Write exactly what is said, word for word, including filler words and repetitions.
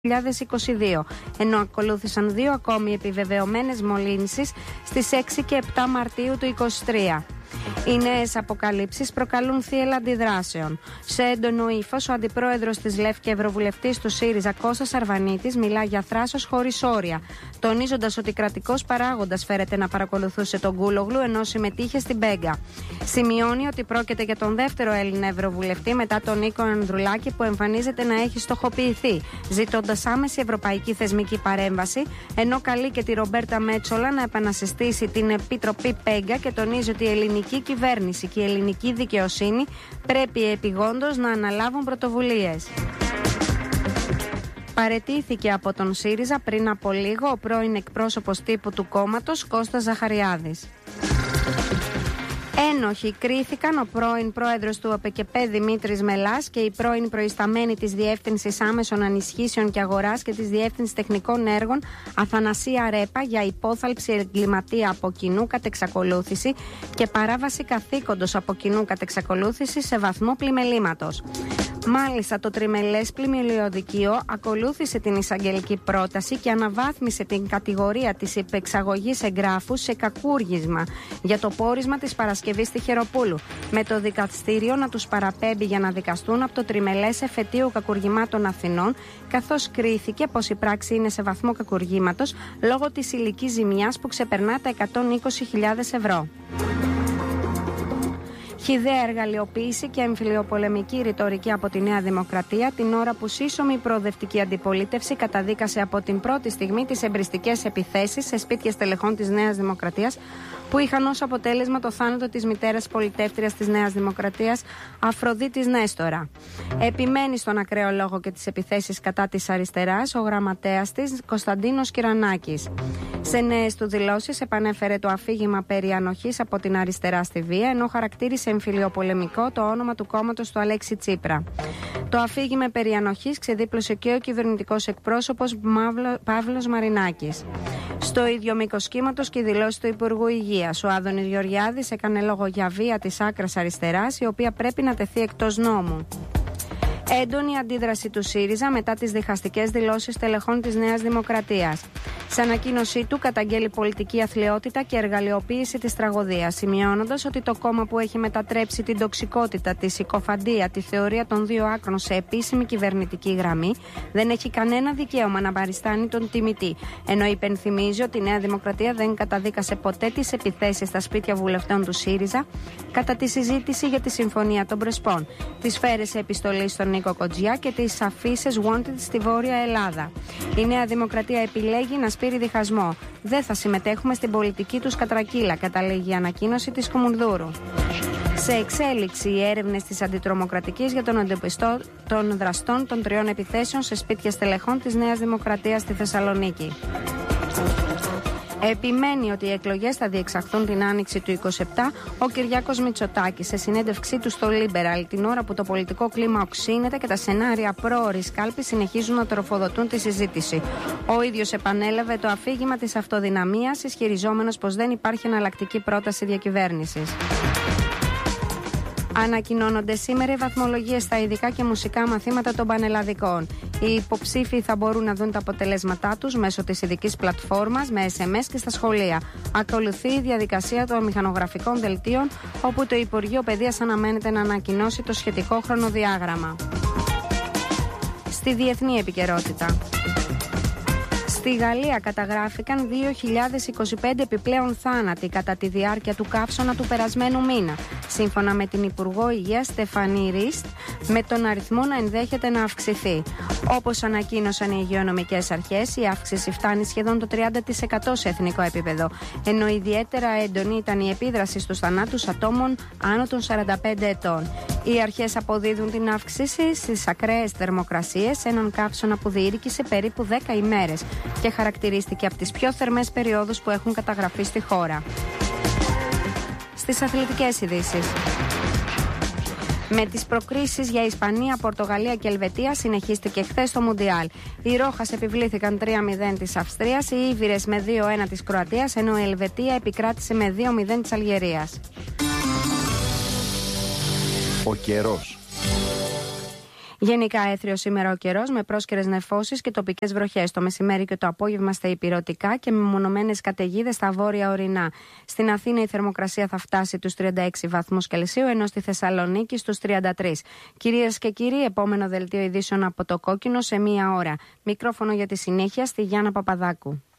δύο χιλιάδες είκοσι δύο, ενώ ακολούθησαν δύο ακόμη επιβεβαιωμένες μολύνσεις στις έξι και επτά Μαρτίου του είκοσι τρία. Οι νέες αποκαλύψεις προκαλούν θύελλα αντιδράσεων. Σε έντονο ύφος, ο αντιπρόεδρος της ΛΕΦ και ευρωβουλευτής του ΣΥΡΙΖΑ, Κώστας Αρβανίτης, μιλά για θράσος χωρίς όρια, τονίζοντας ότι κρατικός παράγοντας φέρεται να παρακολουθούσε τον Κούλογλου ενώ συμμετείχε στην Μπέγκα. Σημειώνει ότι πρόκειται για τον δεύτερο Έλληνα ευρωβουλευτή μετά τον Νίκο Ανδρουλάκη που εμφανίζεται να έχει στοχοποιηθεί, ζητώντας άμεση ευρωπαϊκή θεσμική παρέμβαση, ενώ καλεί και τη Ρομπέρτα Μέτσολα να επανασυστήσει την Επιτροπή Μπέγκα και τονίζει ότι η ελληνική κυβέρνηση και η ελληνική δικαιοσύνη πρέπει επιγόντως να αναλάβουν πρωτοβουλίες. Παραιτήθηκε από τον ΣΥΡΙΖΑ πριν από λίγο ο πρώην εκπρόσωπος τύπου του κόμματος Κώστας Ζαχαριάδης. Ένοχοι κρίθηκαν ο πρώην πρόεδρος του ΟΠΕΚΕΠΕ Δημήτρης Μελάς και η πρώην προϊσταμένη της Διεύθυνσης Άμεσων Ανισχύσεων και Αγοράς και της Διεύθυνσης Τεχνικών Έργων Αθανασία Ρέπα για υπόθαλψη εγκληματία από κοινού κατ' εξακολούθηση και παράβαση καθήκοντος από κοινού κατ' εξακολούθηση σε βαθμό πλημελήματος. Μάλιστα, το τριμελές πλημελιωδικείο ακολούθησε την εισαγγελική πρόταση και αναβάθμισε την κατηγορία της υπεξαγωγής εγγράφου σε κακούργισμα για το πόρισμα της Παρασκευής στη Χεροπούλου, με το δικαστήριο να τους παραπέμπει για να δικαστούν από το τριμελές εφετείο κακουργημάτων Αθηνών, καθώς κρίθηκε πως η πράξη είναι σε βαθμό κακουργήματος λόγω της υλικής ζημιάς που ξεπερνά τα εκατόν είκοσι χιλιάδες ευρώ. Χυδαία εργαλειοποίηση και εμφυλιοπολεμική ρητορική από τη Νέα Δημοκρατία την ώρα που σύσσωμη προοδευτική αντιπολίτευση καταδίκασε από την πρώτη στιγμή τις εμπριστικές επιθέσεις σε σπίτια στελεχών της Νέας Δημοκρατίας που είχαν ως αποτέλεσμα το θάνατο της μητέρας πολιτεύτριας της Νέας Δημοκρατίας, Αφροδίτης Νέστορα. Επιμένει στον ακραίο λόγο και τις επιθέσεις κατά της αριστεράς ο γραμματέας της Κωνσταντίνος Κυρανάκης. Σε νέες του δηλώσεις επανέφερε το αφήγημα περί ανοχής από την αριστερά στη βία, ενώ χαρακτήρισε εμφυλιοπολεμικό το όνομα του κόμματος του Αλέξη Τσίπρα. Το αφήγημα περί ανοχής ξεδίπλωσε και ο κυβερνητικός εκπρόσωπος Παύλος Μαρινάκης. Στο ίδιο μήκος κύματος και η δηλώση του Υπουργού Υγείας. Ο Άδωνης Γεωργιάδης έκανε λόγο για βία της άκρας αριστεράς, η οποία πρέπει να τεθεί εκτός νόμου. Έντονη αντίδραση του ΣΥΡΙΖΑ μετά τις διχαστικές δηλώσεις τελεχών της Νέας Δημοκρατίας. Σε ανακοίνωσή του καταγγέλει πολιτική αθλιότητα και εργαλειοποίηση της τραγωδίας, σημειώνοντας ότι το κόμμα που έχει μετατρέψει την τοξικότητα, τη συκοφαντία, τη θεωρία των δύο άκρων σε επίσημη κυβερνητική γραμμή, δεν έχει κανένα δικαίωμα να παριστάνει τον τιμητή. Ενώ υπενθυμίζει ότι η Νέα Δημοκρατία δεν καταδίκασε ποτέ τις επιθέσεις στα σπίτια βουλευτών του ΣΥΡΙΖΑ κατά τη συζήτηση για τη Συμφωνία των Πρεσπών, τις σφαίρες επιστολή στον Νίκο Κοτζιά και τις αφίσες wanted στη Βόρεια Ελλάδα. Η Νέα Δημοκρατία επιλέγει να σπείρει διχασμό. Δεν θα συμμετέχουμε στην πολιτική τους κατρακύλα, καταλήγει η ανακοίνωση της Κουμουνδούρου. Σε εξέλιξη οι έρευνες της Αντιτρομοκρατικής για τον εντοπιστό των δραστών των τριών επιθέσεων σε σπίτια στελεχών της Νέας Δημοκρατίας στη Θεσσαλονίκη. Επιμένει ότι οι εκλογές θα διεξαχθούν την άνοιξη του είκοσι επτά ο Κυριάκος Μητσοτάκης σε συνέντευξή του στο Liberal, την ώρα που το πολιτικό κλίμα οξύνεται και τα σενάρια πρόωρης κάλπης συνεχίζουν να τροφοδοτούν τη συζήτηση. Ο ίδιος επανέλαβε το αφήγημα της αυτοδυναμίας, ισχυριζόμενος πως δεν υπάρχει εναλλακτική πρόταση διακυβέρνησης. Ανακοινώνονται σήμερα οι βαθμολογίες στα ειδικά και μουσικά μαθήματα των πανελλαδικών. Οι υποψήφοι θα μπορούν να δουν τα αποτελέσματά τους μέσω της ειδικής πλατφόρμας με ες εμ ες και στα σχολεία. Ακολουθεί η διαδικασία των μηχανογραφικών δελτίων, όπου το Υπουργείο Παιδείας αναμένεται να ανακοινώσει το σχετικό χρονοδιάγραμμα. Στη διεθνή επικαιρότητα. Στη Γαλλία καταγράφηκαν δύο χιλιάδες είκοσι πέντε επιπλέον θάνατοι κατά τη διάρκεια του καύσωνα του περασμένου μήνα, σύμφωνα με την Υπουργό Υγείας Στεφανή Ριστ, με τον αριθμό να ενδέχεται να αυξηθεί. Όπως ανακοίνωσαν οι υγειονομικές αρχές, η αύξηση φτάνει σχεδόν το τριάντα τοις εκατό σε εθνικό επίπεδο, ενώ ιδιαίτερα έντονη ήταν η επίδραση στους θανάτους ατόμων άνω των σαράντα πέντε ετών. Οι αρχές αποδίδουν την αύξηση στις ακραίες θερμοκρασίες σε έναν καύσωνα που διήρκησε περίπου δέκα ημέρες και χαρακτηρίστηκε από τις πιο θερμές περιόδους που έχουν καταγραφεί στη χώρα. Στις αθλητικές ειδήσεις. Με τις προκρίσεις για Ισπανία, Πορτογαλία και Ελβετία συνεχίστηκε χθες το Μουντιάλ. Οι Ρόχας επιβλήθηκαν τρία μηδέν της Αυστρίας, οι Ήβυρες με δύο ένα της Κροατίας, ενώ η Ελβετία επικράτησε με δύο μηδέν της Αλγερίας. Ο καιρός. Γενικά έθριο σήμερα ο καιρός με πρόσκαιρες νεφώσεις και τοπικές βροχές. Το μεσημέρι και το απόγευμα στα ηπειρωτικά και με μονομένες καταιγίδες στα βόρεια ορεινά. Στην Αθήνα η θερμοκρασία θα φτάσει τους τριάντα έξι βαθμούς Κελσίου, ενώ στη Θεσσαλονίκη στους τριάντα τρεις. Κυρίες και κύριοι, επόμενο δελτίο ειδήσεων από το Κόκκινο σε μία ώρα. Μικρόφωνο για τη συνέχεια στη Γιάννα Παπαδάκου.